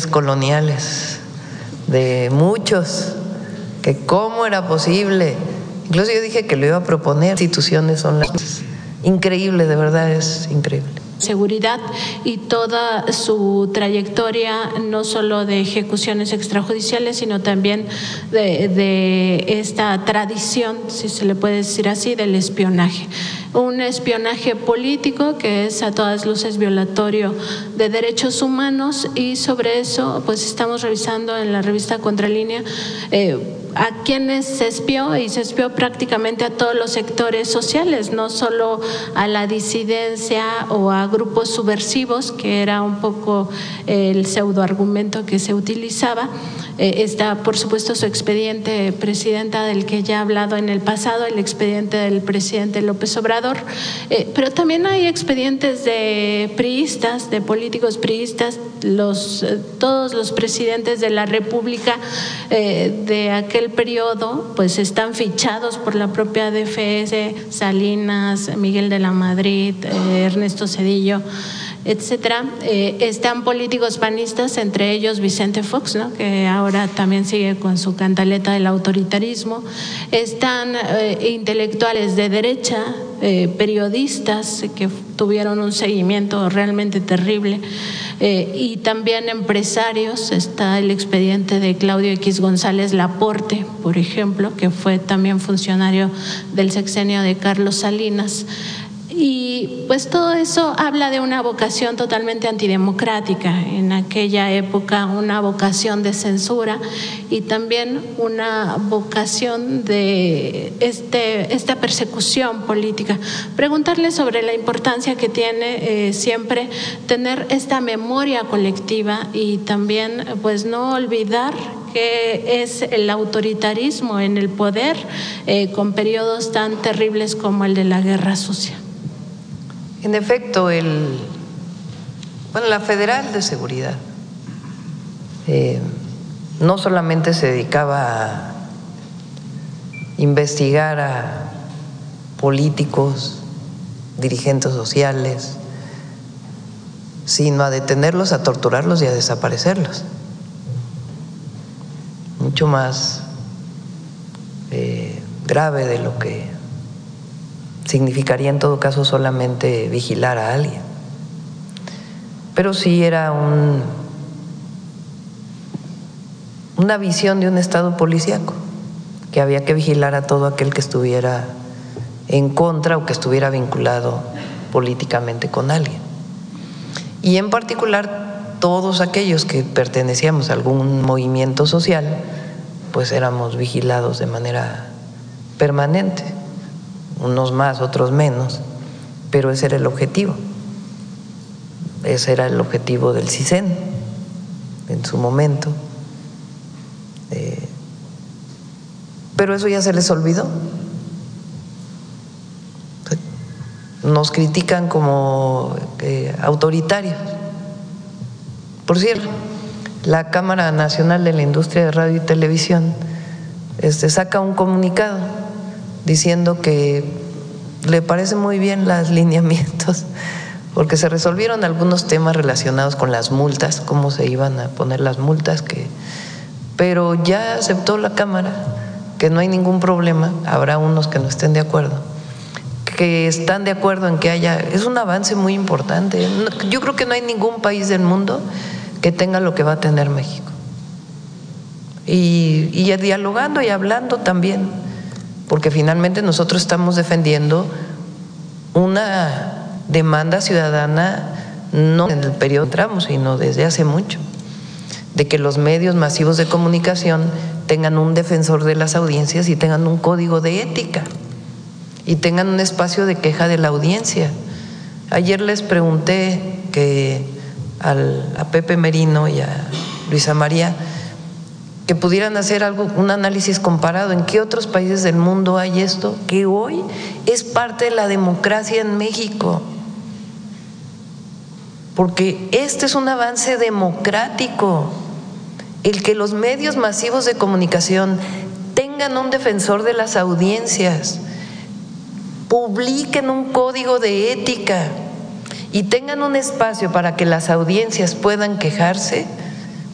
dirigentes coloniales, de muchos, que cómo era posible. Incluso yo dije que lo iba a proponer. Instituciones son las increíble, de verdad es increíble. Seguridad y toda su trayectoria, no solo de ejecuciones extrajudiciales, sino también de esta tradición, si se le puede decir así, del espionaje. Un espionaje político que es a todas luces violatorio de derechos humanos, y sobre eso pues estamos revisando en la revista Contralínea a quienes se espió, y se espió prácticamente a todos los sectores sociales, no solo a la disidencia o a grupos subversivos, que era un poco el pseudoargumento que se utilizaba. Está, por supuesto, su expediente, presidenta, del que ya he hablado en el pasado, el expediente del presidente López Obrador, pero también hay expedientes de priistas, de políticos priistas, todos los presidentes de la República de aquel periodo pues están fichados por la propia DFS, Salinas, Miguel de la Madrid, Ernesto Zedillo, etcétera. Están políticos panistas, entre ellos Vicente Fox, ¿no?, que ahora también sigue con su cantaleta del autoritarismo. Están intelectuales de derecha, periodistas que tuvieron un seguimiento realmente terrible, y también empresarios. Está el expediente de Claudio X González Laporte, por ejemplo, que fue también funcionario del sexenio de Carlos Salinas. Y pues todo eso habla de una vocación totalmente antidemocrática en aquella época, una vocación de censura y también una vocación de esta persecución política. Preguntarle sobre la importancia que tiene siempre tener esta memoria colectiva y también pues no olvidar que es el autoritarismo en el poder con periodos tan terribles como el de la Guerra Sucia. En efecto, la Federal de Seguridad no solamente se dedicaba a investigar a políticos, dirigentes sociales, sino a detenerlos, a torturarlos y a desaparecerlos. Mucho más grave de lo que significaría en todo caso solamente vigilar a alguien. Pero sí era una visión de un Estado policíaco, que había que vigilar a todo aquel que estuviera en contra o que estuviera vinculado políticamente con alguien. Y en particular todos aquellos que pertenecíamos a algún movimiento social, pues éramos vigilados de manera permanente. Unos más, otros menos, pero ese era el objetivo. Ese era el objetivo del CISEN en su momento. Pero eso ya se les olvidó. Nos critican como autoritarios. Por cierto, la Cámara Nacional de la Industria de Radio y Televisión saca un comunicado diciendo que le parecen muy bien los lineamientos, porque se resolvieron algunos temas relacionados con las multas, cómo se iban a poner las multas, pero ya aceptó la Cámara que no hay ningún problema. Habrá unos que no estén de acuerdo, que están de acuerdo en que es un avance muy importante. Yo creo que no hay ningún país del mundo que tenga lo que va a tener México. Y dialogando y hablando también, porque finalmente nosotros estamos defendiendo una demanda ciudadana, no en el periodo que entramos, sino desde hace mucho, de que los medios masivos de comunicación tengan un defensor de las audiencias y tengan un código de ética y tengan un espacio de queja de la audiencia. Ayer les pregunté a Pepe Merino y a Luisa María que pudieran hacer un análisis comparado. ¿En qué otros países del mundo hay esto? Que hoy es parte de la democracia en México. Porque este es un avance democrático. El que los medios masivos de comunicación tengan un defensor de las audiencias, publiquen un código de ética y tengan un espacio para que las audiencias puedan quejarse,